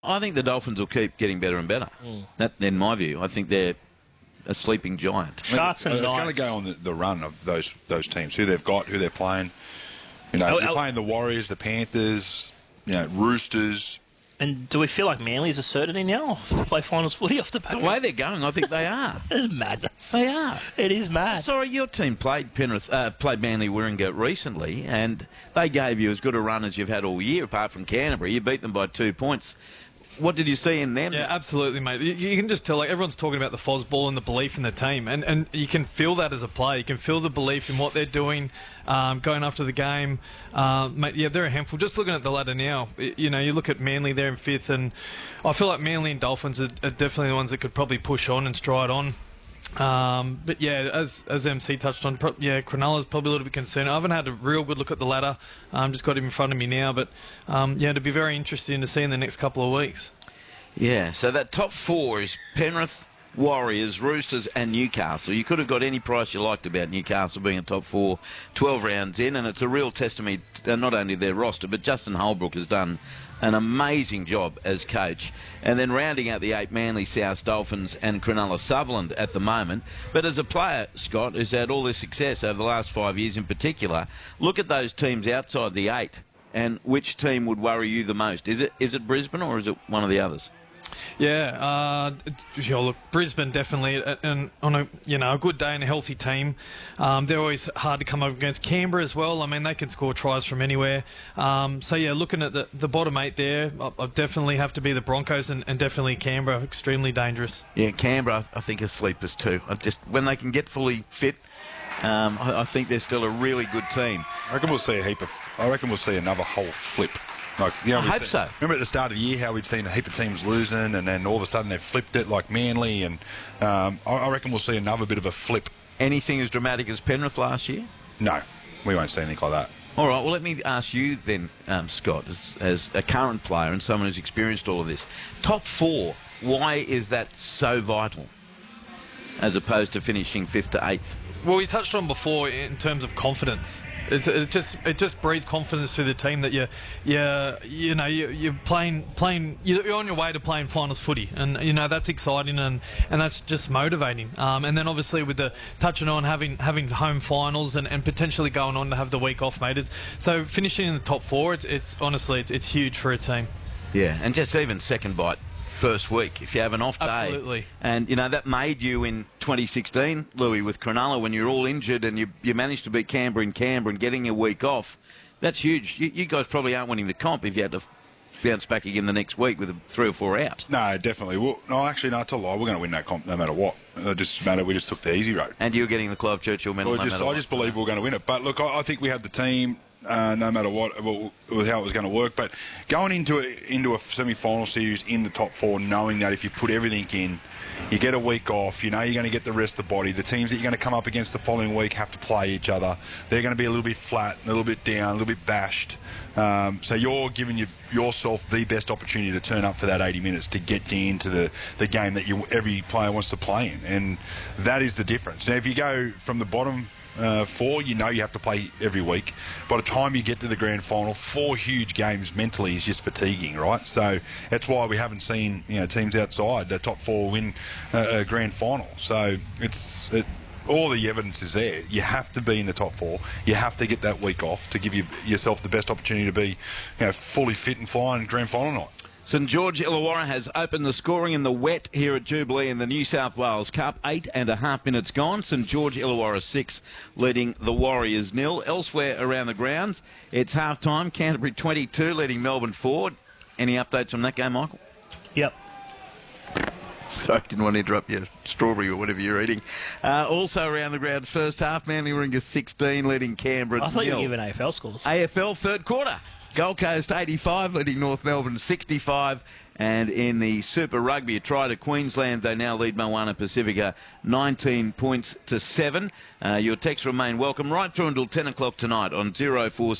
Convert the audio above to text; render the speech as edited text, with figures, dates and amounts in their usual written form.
I think the Dolphins will keep getting better and better. That, in my view, I think they're a sleeping giant. Sharks and It's Knights. going to go on the run of those teams, who they've got, who they're playing. You know, you're playing the Warriors, the Panthers, Roosters. And do we feel like Manly's a certainty now to play finals footy off the back? The way they're going, I think they are. It's madness. They are. It is mad. Sorry, your team played played Manly Warringah recently, and they gave you as good a run as you've had all year, apart from Canterbury. You beat them by 2 points. What did you see in them? Yeah, absolutely, mate. You can just tell, like, everyone's talking about the Fosball and the belief in the team, and you can feel that as a player. You can feel the belief in what they're doing, going after the game. Mate, yeah, they're a handful. Just looking at the ladder now, you look at Manly, they're in 5th, and I feel like Manly and Dolphins are definitely the ones that could probably push on and stride on. But yeah, as MC touched on, Cronulla's probably a little bit concerned. I haven't had a real good look at the ladder. Just got him in front of me now, but it'd be very interesting to see in the next couple of weeks. Yeah, so that top 4 is Penrith, Warriors, Roosters and Newcastle. You could have got any price you liked about Newcastle being a top 4 12 rounds in, and it's a real testimony not only their roster, but Justin Holbrook has done an amazing job as coach. And then rounding out the 8, Manly, South Dolphins and Cronulla Sutherland at the moment. But as a player, Scott, who's had all this success over the last 5 years in particular, look at those teams outside the 8 and which team would worry you the most? Is it Brisbane or is it one of the others? Yeah, look, Brisbane definitely, and on a good day and a healthy team, they're always hard to come up against. Canberra as well. I mean, they can score tries from anywhere. So yeah, looking at the bottom 8 there, I definitely have to be the Broncos and definitely Canberra, extremely dangerous. Yeah, Canberra, I think, are sleepers too. When they can get fully fit, I think they're still a really good team. I reckon we'll see another whole flip. I hope so. Remember at the start of the year how we'd seen a heap of teams losing, and then all of a sudden they've flipped it, like Manly, and I reckon we'll see another bit of a flip. Anything as dramatic as Penrith last year? No, we won't see anything like that. All right, well, let me ask you then, Scott, as a current player and someone who's experienced all of this. Top 4, why is that so vital as opposed to finishing 5th to 8th? Well, we touched on before in terms of confidence. It just breeds confidence through the team that you're playing. You're on your way to playing finals footy, and that's exciting and that's just motivating. And then obviously with the touching on having home finals and potentially going on to have the week off, mate. So finishing in the top 4, it's honestly huge for a team. Yeah, and just even second bite. First week, if you have an off day. Absolutely. And, that made you in 2016, Louis, with Cronulla, when you're all injured and you managed to beat Canberra and getting a week off. That's huge. You guys probably aren't winning the comp if you had to bounce back again the next week with 3 or 4 out. No, definitely. Well, no, actually, no, it's a lie. We're going to win that comp no matter what. We just took the easy road. And you're getting the Clive Churchill medal no matter what. I just believe we're going to win it. But, look, I think we have the team. No matter what, how it was going to work. But going into a semi-final series in the top 4, knowing that if you put everything in, you get a week off, you're going to get the rest of the body. The teams that you're going to come up against the following week have to play each other. They're going to be a little bit flat, a little bit down, a little bit bashed. So you're giving yourself the best opportunity to turn up for that 80 minutes to get you into the game that every player wants to play in. And that is the difference. Now, if you go from the bottom 4, you have to play every week. By the time you get to the grand final, 4 huge games mentally is just fatiguing, right? So that's why we haven't seen teams outside the top 4 win a grand final. So all the evidence is there. You have to be in the top 4. You have to get that week off to give yourself the best opportunity to be fully fit and flying grand final night. St George Illawarra has opened the scoring in the wet here at Jubilee in the New South Wales Cup. 8.5 minutes gone. St George Illawarra 6, leading the Warriors 0. Elsewhere around the grounds, it's half-time. Canterbury 22, leading Melbourne 4. Any updates on that game, Michael? Yep. Sorry, didn't want to interrupt your strawberry or whatever you're eating. Also around the grounds, first half, Manly Warringah 16, leading Canberra 0. I thought you were giving AFL scores. AFL third quarter. Gold Coast 85, leading North Melbourne 65. And in the Super Rugby, a try to Queensland, they now lead Moana Pacifica 19 points to 7. Your texts remain welcome right through until 10 o'clock tonight on 04